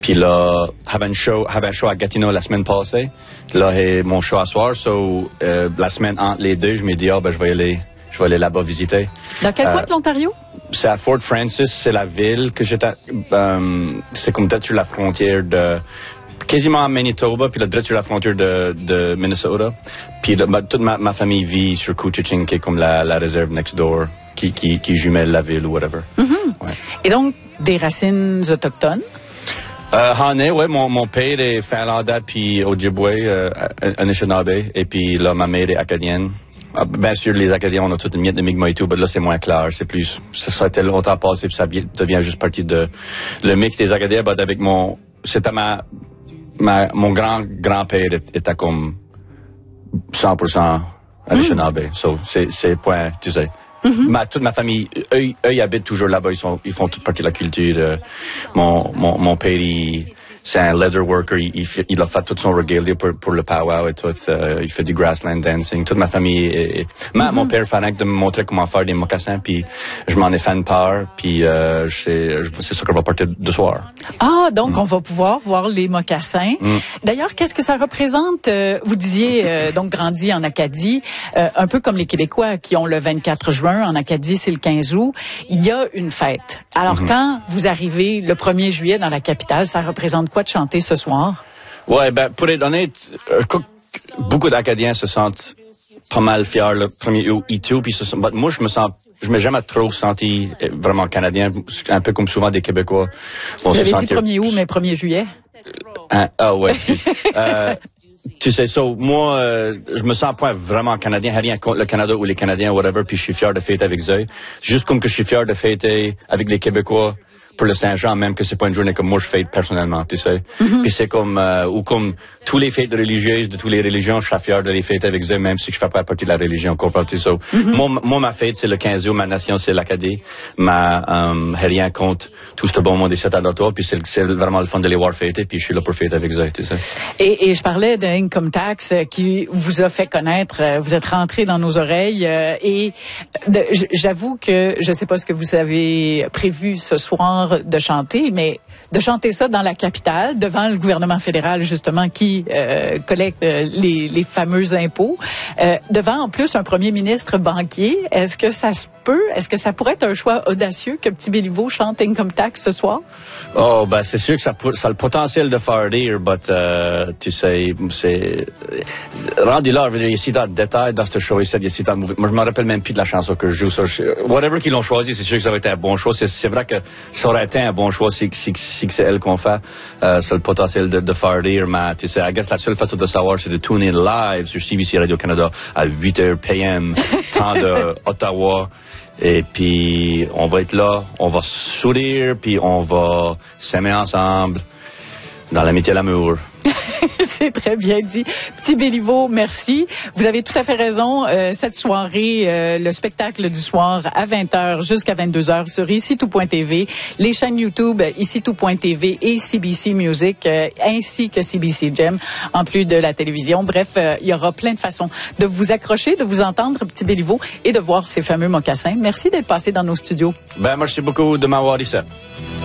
Puis là, j'avais un show à Gatineau la semaine passée. Là, j'ai mon show à soir. La semaine entre les deux, je me dis, je vais aller là-bas visiter. Dans quel coin de l'Ontario? C'est à Fort Francis, c'est la ville que j'étais. C'est comme peut-être sur la frontière de. Quasiment à Manitoba, puis là, direct sur la frontière de Minnesota. Puis toute ma famille vit sur Couchiching, qui est comme la réserve next door, qui jumelle la ville ou whatever. Mm-hmm. Ouais. Et donc, des racines autochtones? Ouais. Mon père est finlandais, puis Ojibwe, Anishinaabe, et puis là, ma mère est acadienne. Bien sûr, les Acadiens, on a toute une miette de Mi'kmaq et tout, mais là, c'est moins clair. C'est plus, ça a été longtemps passé, puis ça devient juste partie de le mix des Acadiens, mais avec c'était mon grand-père était comme 100% Anishinaabe. So, c'est point, tu sais. Mm-hmm. Toute ma famille, eux, ils habitent toujours là-bas, ils font toute partie de la culture. Mon père, c'est un leather worker, il a fait tout son regalia pour le powwow et tout, il fait du grassland dancing. Toute ma famille mon père fanatique de me montrer comment faire des mocassins, puis je m'en ai fait une part, puis c'est ça qu'on va porter de soir. Ah, donc on va pouvoir voir les mocassins. D'ailleurs, qu'est-ce que ça représente? Vous disiez, donc grandi en Acadie, un peu comme les Québécois qui ont le 24 juin, en Acadie c'est le 15 août, il y a une fête. Alors quand vous arrivez le 1er juillet dans la capitale, ça représente quoi de chanter ce soir? Ouais, pour être honnête, beaucoup d'Acadiens se sentent pas mal fiers le 1er août et tout, puis moi je m'ai jamais trop senti vraiment canadien, un peu comme souvent des Québécois. Vous avez dit 1er août, mais 1er juillet? Ouais. Tu sais, moi, je me sens pas vraiment canadien, rien contre le Canada ou les Canadiens, whatever, puis je suis fier de fêter avec eux. Juste comme que je suis fier de fêter avec les Québécois pour le Saint-Jean, même que c'est pas une journée comme moi je fête personnellement, tu sais. Puis c'est comme, ou comme tous les fêtes religieuses de toutes les religions, je suis fier de les fêter avec eux, même si je fais pas partie de la religion, comprends-tu? Moi, ma fête, c'est le 15 août, ma nation, c'est l'Acadie. Rien contre tout ce bon monde ici à l'Ottawa, puis c'est vraiment le fun de les voir fêter, puis je suis là pour fêter avec eux, tu sais. Et je parlais d'Income Tax qui vous a fait connaître, vous êtes rentré dans nos oreilles, j'avoue que je sais pas ce que vous avez prévu ce soir de chanter, mais de chanter ça dans la capitale, devant le gouvernement fédéral, justement, qui collecte les fameux impôts, devant, en plus, un premier ministre banquier. Est-ce que ça se peut? Est-ce que ça pourrait être un choix audacieux que Petit Béliveau chante Income Tax ce soir? Oh, c'est sûr que ça a le potentiel de faire rire, mais tu sais, c'est rendu là, je veux dire, ici dans le détail, dans ce show ici, ici dans le mouvement. Moi, je me rappelle même plus de la chanson que je joue. Whatever qu'ils l'ont choisi, c'est sûr que ça va être un bon choix. C'est vrai que ça aurait été un bon choix si c'est elle qu'on fait. C'est le potentiel de faire rire, mais tu sais, I guess la seule façon de savoir, c'est de tune in live sur CBC Radio-Canada à 8h PM, temps de Ottawa. Et puis, on va être là, on va sourire, puis on va s'aimer ensemble dans l'amitié et l'amour. C'est très bien dit. Petit Béliveau, merci. Vous avez tout à fait raison. Cette soirée, le spectacle du soir à 20h jusqu'à 22h sur icitout.tv, les chaînes YouTube icitout.tv et CBC Music, ainsi que CBC Gem, en plus de la télévision. Bref, il y aura plein de façons de vous accrocher, de vous entendre, Petit Béliveau, et de voir ces fameux mocassins. Merci d'être passé dans nos studios. Merci beaucoup de m'avoir dit ça.